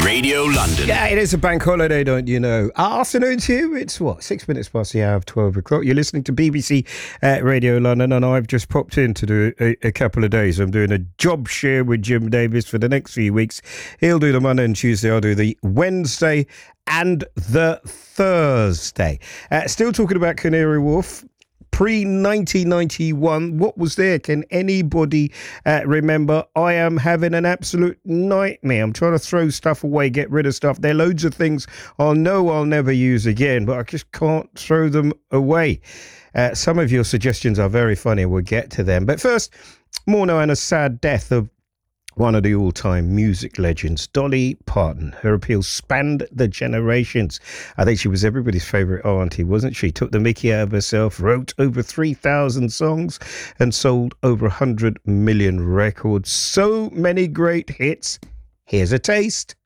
Radio London. Yeah, it is a bank holiday, don't you know? Afternoon to you. It's 6 minutes past the hour of 12 o'clock. You're listening to BBC Radio London, and I've just popped in to do a couple of days. I'm doing a job share with Jim Davis for the next few weeks. He'll do the Monday and Tuesday. I'll do the Wednesday and the Thursday. Still talking about Canary Wharf. Pre-1991, what was there? Can anybody remember? I am having an absolute nightmare. I'm trying to throw stuff away, get rid of stuff. There are loads of things I know I'll never use again, but I just can't throw them away. Some of your suggestions are very funny. We'll get to them. But first, more now on a sad death of one of the all-time music legends, Dolly Parton. Her appeal spanned the generations. I think she was everybody's favourite auntie, wasn't she? Took the mickey out of herself, wrote over 3,000 songs and sold over 100 million records. So many great hits. Here's a taste.